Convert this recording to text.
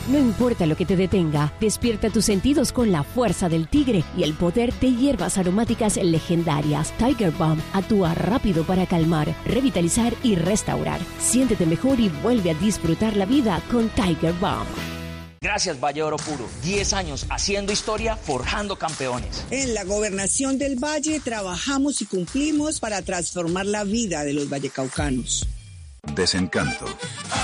No importa lo que te detenga, despierta tus sentidos con la fuerza del tigre y el poder de hierbas aromáticas legendarias. Tiger Balm actúa rápido para calmar, revitalizar y restaurar. Siéntete mejor y vuelve a disfrutar la vida con Tiger Balm. Gracias, Valle de Oro Puro. 10 años haciendo historia, forjando campeones. En la Gobernación del Valle trabajamos y cumplimos para transformar la vida de los vallecaucanos. Desencanto.